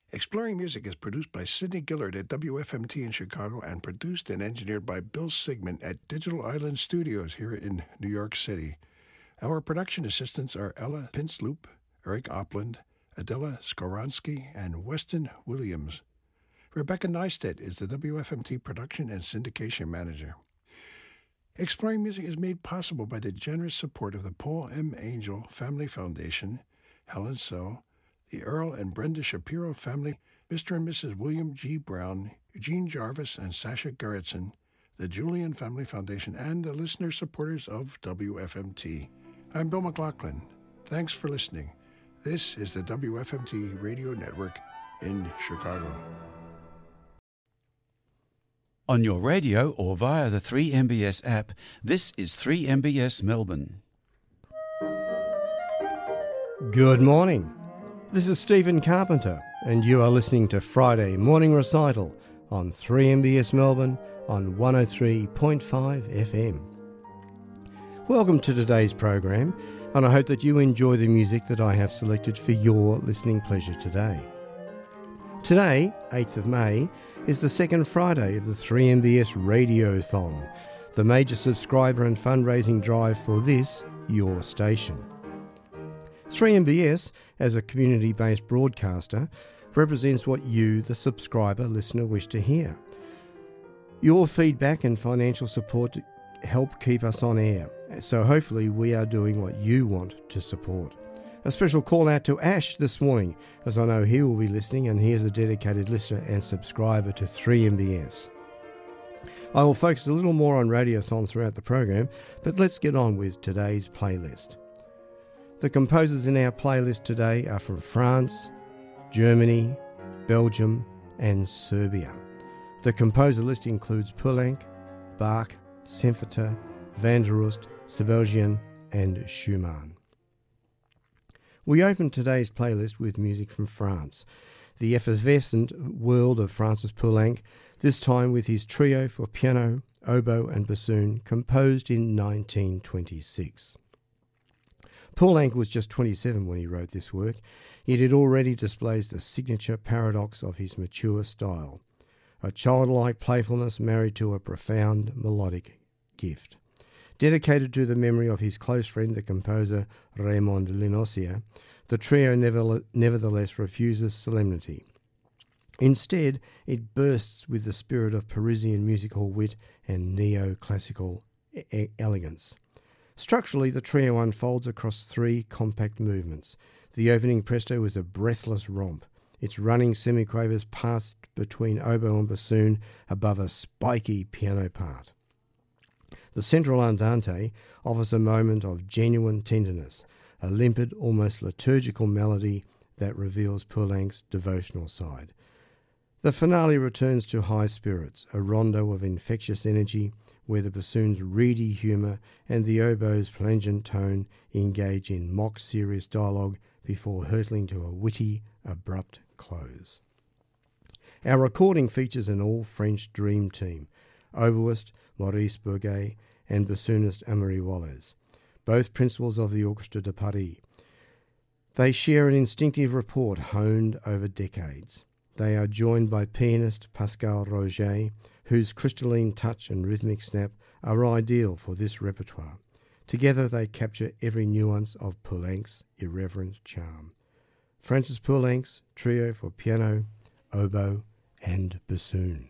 Exploring Music is produced by Sidney Gillard at WFMT in Chicago and produced and engineered by Bill Sigmund at Digital Island Studios here in New York City. Our production assistants are Ella Pinsloop, Eric Opland, Adela Skoronsky, and Weston Williams. Rebecca Neistat is the WFMT production and syndication manager. Exploring Music is made possible by the generous support of the Paul M. Angel Family Foundation, Helen So, the Earl and Brenda Shapiro family, Mr. and Mrs. William G. Brown, Eugene Jarvis, and Sasha Gerritsen, the Julian Family Foundation, and the listener supporters of WFMT. I'm Bill McLaughlin. Thanks for listening. This is the WFMT Radio Network in Chicago. On your radio or via the 3MBS app, this is 3MBS Melbourne. Good morning. This is Stephen Carpenter, and you are listening to Friday Morning Recital on 3MBS Melbourne on 103.5 FM. Welcome to today's program, and I hope that you enjoy the music that I have selected for your listening pleasure today. Today, 8th of May, is the second Friday of the 3MBS Radiothon, the major subscriber and fundraising drive for this, your station. 3MBS, as a community-based broadcaster, represents what you, the subscriber listener, wish to hear. Your feedback and financial support help keep us on air, so hopefully we are doing what you want to support. A special call out to Ash this morning, as I know he will be listening and he is a dedicated listener and subscriber to 3MBS. I will focus a little more on Radiothon throughout the program, but let's get on with today's playlist. The composers in our playlist today are from France, Germany, Belgium and Serbia. The composer list includes Poulenc, Bach, Senfter, Van der Rust, Sibelius and Schumann. We open today's playlist with music from France, the effervescent world of Francis Poulenc, this time with his trio for piano, oboe and bassoon, composed in 1926. Poulenc was just 27 when he wrote this work, yet it already displays the signature paradox of his mature style, a childlike playfulness married to a profound melodic gift. Dedicated to the memory of his close friend, the composer Raymond Lenossier, the trio nevertheless refuses solemnity. Instead, it bursts with the spirit of Parisian music hall wit and neoclassical elegance. Structurally, the trio unfolds across three compact movements. The opening presto is a breathless romp. Its running semiquavers pass between oboe and bassoon above a spiky piano part. The central andante offers a moment of genuine tenderness, a limpid, almost liturgical melody that reveals Poulenc's devotional side. The finale returns to high spirits, a rondo of infectious energy where the bassoon's reedy humour and the oboe's plangent tone engage in mock-serious dialogue before hurtling to a witty, abrupt close. Our recording features an all-French dream team, oboist Maurice Bourget and bassoonist Amory Wallace, both principals of the Orchestre de Paris. They share an instinctive rapport honed over decades. They are joined by pianist Pascal Roger, whose crystalline touch and rhythmic snap are ideal for this repertoire. Together they capture every nuance of Poulenc's irreverent charm. Francis Poulenc's trio for piano, oboe and bassoon.